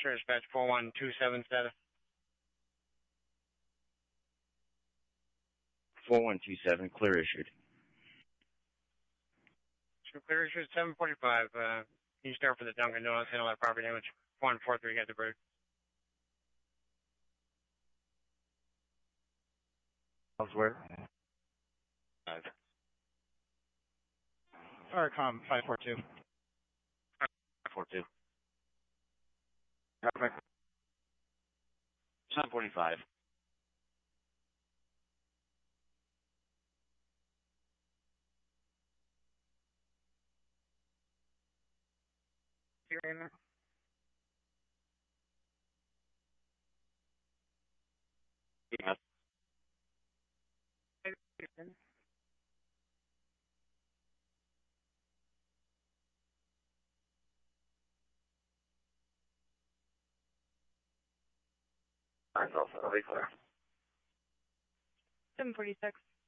Sure, dispatch 4127 status. 4127, clear issued. Sure, clear issued 745. Can you start for the Dunkin' Donuts, handle that property damage? 143, get the bridge. Elsewhere? 5. Firecom 542. 542. Traffic. 745. You're in there? Yes. I'll be clear. 746.